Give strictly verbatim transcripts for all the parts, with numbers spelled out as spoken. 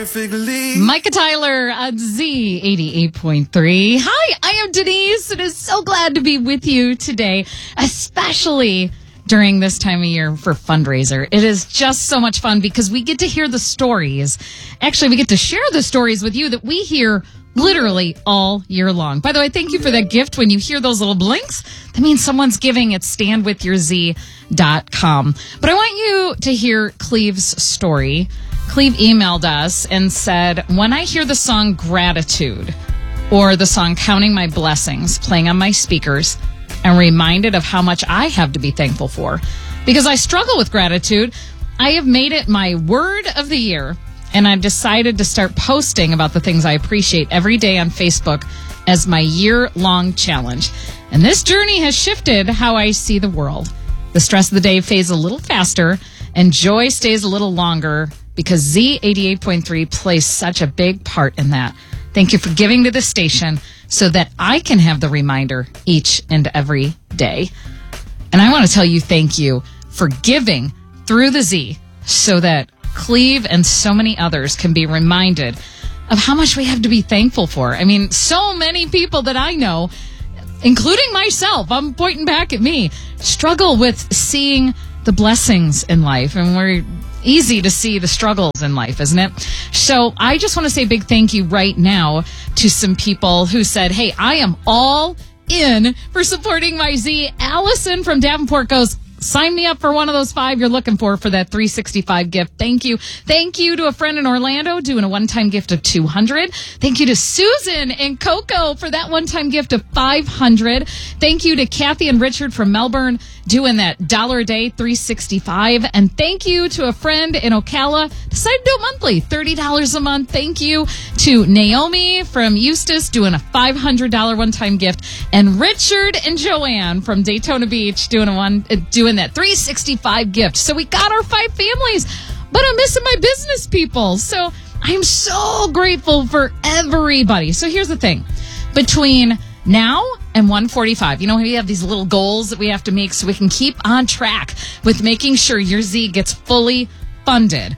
perfectly. Micah Tyler on Z eighty-eight point three. Hi, I am Denise. It is so glad to be with you today, especially during this time of year for fundraiser. It is just so much fun because we get to hear the stories. Actually, we get to share the stories with you that we hear literally all year long. By the way, thank you for that gift. When you hear those little blinks, that means someone's giving at stand with your z dot com. But I want you to hear Cleve's story. Cleve emailed us and said, when I hear the song Gratitude or the song Counting My Blessings playing on my speakers, I'm reminded of how much I have to be thankful for. Because I struggle with gratitude, I have made it my word of the year. And I've decided to start posting about the things I appreciate every day on Facebook as my year-long challenge. And this journey has shifted how I see the world. The stress of the day fades a little faster, and joy stays a little longer because Z eighty-eight point three plays such a big part in that. Thank you for giving to the station so that I can have the reminder each and every day. And I want to tell you thank you for giving through the Z so that Cleve and so many others can be reminded of how much we have to be thankful for. I mean, so many people that I know, including myself, I'm pointing back at me, struggle with seeing the blessings in life. And we're easy to see the struggles in life, isn't it? So I just want to say a big thank you right now to some people who said, hey, I am all in for supporting my Z. Allison from Davenport goes, sign me up for one of those five you're looking for for that three sixty-five gift. Thank you. Thank you to a friend in Orlando doing a one-time gift of two hundred. Thank you to Susan and Coco for that one-time gift of five hundred. Thank you to Kathy and Richard from Melbourne doing that dollar a day three sixty-five. And thank you to a friend in Ocala decided to do it monthly, thirty dollars a month. Thank you to Naomi from Eustis doing a five hundred dollars one-time gift, and Richard and Joanne from Daytona Beach doing a one uh, doing that three sixty-five gift. So we got our five families, but I'm missing my business people. So I'm so grateful for everybody. So here's the thing. Between now and one forty-five, you know, we have these little goals that we have to make so we can keep on track with making sure your Z gets fully funded.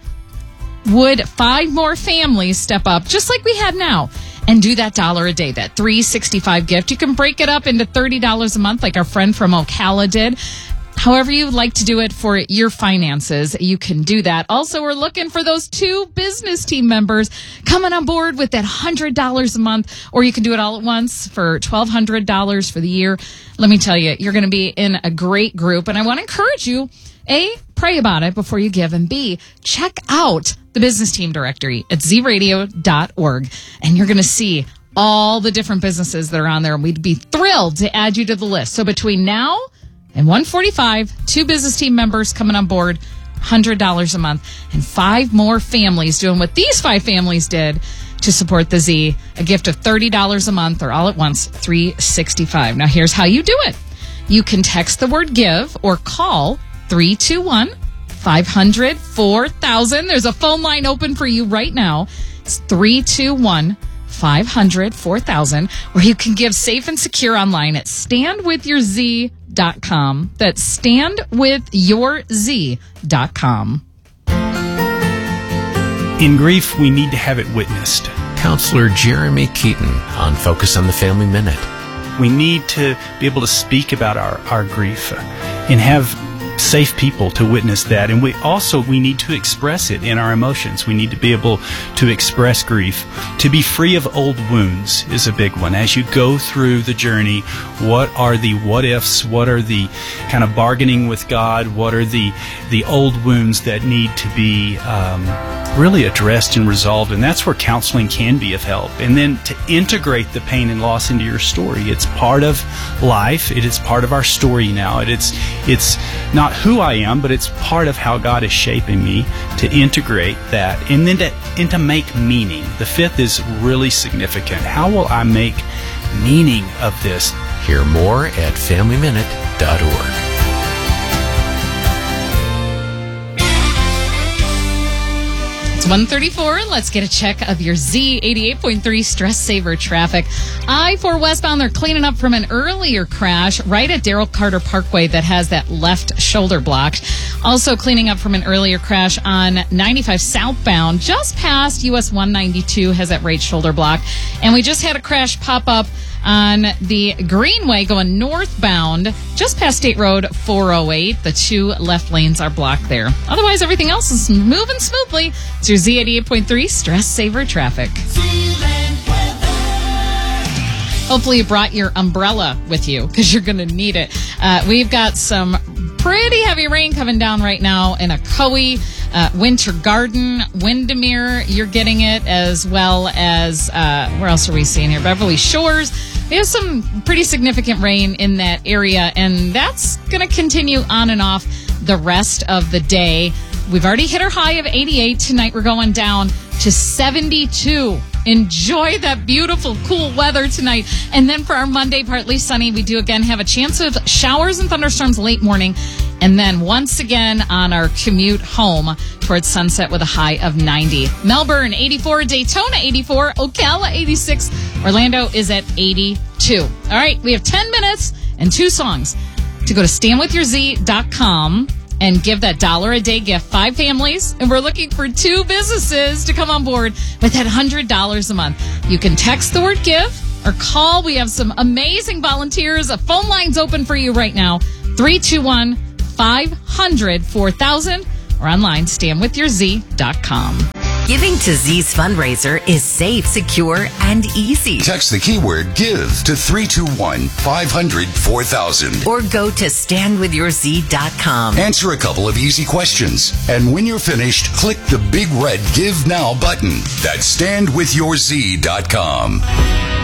Would five more families step up, just like we have now, and do that dollar a day, that three sixty-five gift? You can break it up into thirty dollars a month like our friend from Ocala did. However you would like to do it for your finances, you can do that. Also, we're looking for those two business team members coming on board with that one hundred dollars a month, or you can do it all at once for twelve hundred dollars for the year. Let me tell you, you're going to be in a great group, and I want to encourage you, A, pray about it before you give, and B, check out the business team directory at z radio dot org, and you're going to see all the different businesses that are on there, and we'd be thrilled to add you to the list. So between now and one forty-five, two business team members coming on board, one hundred dollars a month, and five more families doing what these five families did to support the Z, a gift of thirty dollars a month, or all at once, three sixty-five. Now here's how you do it. You can text the word give or call three two one, five hundred, four thousand. There's a phone line open for you right now. It's three two one, five hundred, four thousand. Or you can give safe and secure online at stand with your z dot com. That's stand with your z dot com. In grief, we need to have it witnessed. Counselor Jeremy Keaton on Focus on the Family Minute. We need to be able to speak about our, our grief and have safe people to witness that. And we also, we need to express it in our emotions. We need to be able to express grief. To be free of old wounds is a big one. As you go through the journey, what are the what ifs? What are the kind of bargaining with God? What are the, the old wounds that need to be um, really addressed and resolved? And that's where counseling can be of help. And then to integrate the pain and loss into your story. It's part of life. It is part of our story now. It, it's, it's not who I am, but it's part of how God is shaping me to integrate that and then to, and to make meaning. The fifth is really significant. How will I make meaning of this? Hear more at family minute dot org. It's one thirty-four. Let's get a check of your Z eighty-eight point three Stress Saver traffic. I four westbound, they're cleaning up from an earlier crash right at Darrell Carter Parkway that has that left shoulder blocked. Also cleaning up from an earlier crash on ninety-five southbound, just past U S one ninety-two has that right shoulder block. And we just had a crash pop up on the Greenway going northbound, just past State Road four oh eight. The two left lanes are blocked there. Otherwise, everything else is moving smoothly. It's your Z eighty-eight point three Stress Saver traffic. Hopefully you brought your umbrella with you because you're going to need it. Uh, we've got some pretty heavy rain coming down right now in Ocoee, uh, Winter Garden, Windermere. You're getting it, as well as, uh, where else are we seeing here? Beverly Shores. We have some pretty significant rain in that area, and that's going to continue on and off the rest of the day. We've already hit our high of eighty-eight. Tonight we're going down to seventy-two. Enjoy that beautiful, cool weather tonight. And then for our Monday, partly sunny, we do again have a chance of showers and thunderstorms late morning. And then once again on our commute home towards sunset with a high of ninety. Melbourne, eighty-four. Daytona, eighty-four. Ocala, eighty-six. Orlando is at eighty-two. All right, we have ten minutes and two songs to go to stand with your z dot com and give that dollar a day gift. Five families, and we're looking for two businesses to come on board with that one hundred dollars a month. You can text the word give or call. We have some amazing volunteers. A phone line's open for you right now. three two one, five hundred, four thousand or online, stand with your z dot com. Giving to Z's fundraiser is safe, secure, and easy. Text the keyword GIVE to three two one, five hundred, four thousand. Or go to stand with your z dot com. Answer a couple of easy questions. And when you're finished, click the big red Give Now button. That's stand with your z dot com.